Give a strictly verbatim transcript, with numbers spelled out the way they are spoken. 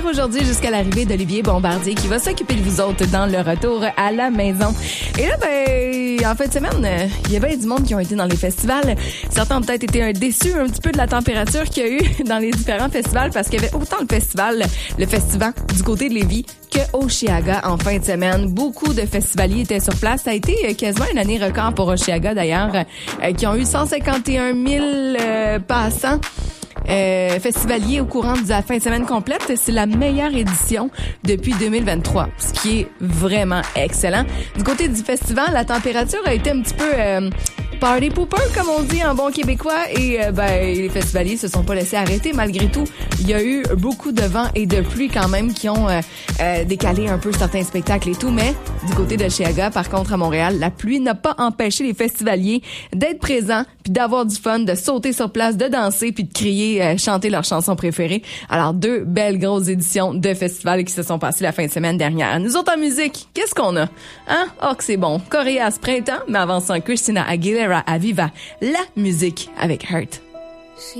Aujourd'hui jusqu'à l'arrivée d'Olivier Bombardier qui va s'occuper de vous autres dans le retour à la maison. Et là, ben, en fin de semaine, il y avait du monde qui ont été dans les festivals. Certains ont peut-être été déçus un petit peu de la température qu'il y a eu dans les différents festivals parce qu'il y avait autant le festival, le festival du côté de Lévis que Osheaga en fin de semaine. Beaucoup de festivaliers étaient sur place. Ça a été quasiment une année record pour Osheaga d'ailleurs, euh, qui ont eu cent cinquante et un mille euh, passants. Euh, festivalier au courant de la fin de semaine complète. C'est la meilleure édition depuis deux mille vingt-trois, ce qui est vraiment excellent. Du côté du festival, la température a été un petit peu euh, party pooper, comme on dit en bon québécois, et euh, ben les festivaliers se sont pas laissés arrêter malgré tout. Il y a eu beaucoup de vent et de pluie quand même qui ont euh, euh, décalé un peu certains spectacles et tout, mais du côté de Osheaga, par contre à Montréal, la pluie n'a pas empêché les festivaliers d'être présents, puis d'avoir du fun, de sauter sur place, de danser, puis de crier, euh, chanter leurs chansons préférées. Alors deux belles grosses éditions de festivals qui se sont passées la fin de semaine dernière. Nous autres en musique, qu'est-ce qu'on a? Hein? Oh que c'est bon. Coréas Printemps, mais avant ça, Christina Aguilera Aviva, la musique avec Hurt.